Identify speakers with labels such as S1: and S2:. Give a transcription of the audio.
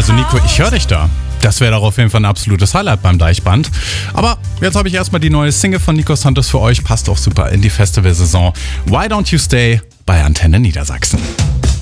S1: Also Nico, ich höre dich da. Das wäre doch auf jeden Fall ein absolutes Highlight beim Deichbrand. Aber jetzt habe ich erstmal die neue Single von Nico Santos für euch. Passt auch super in die Festivalsaison. Why Don't You Stay bei Antenne Niedersachsen.